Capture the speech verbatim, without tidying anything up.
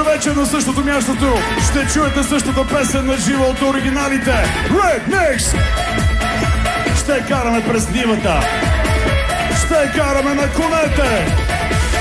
Следващата вечер на същото мястото ще чуете същата песен на живо от оригиналите Rednex. Ще караме през нивата, ще караме на конете,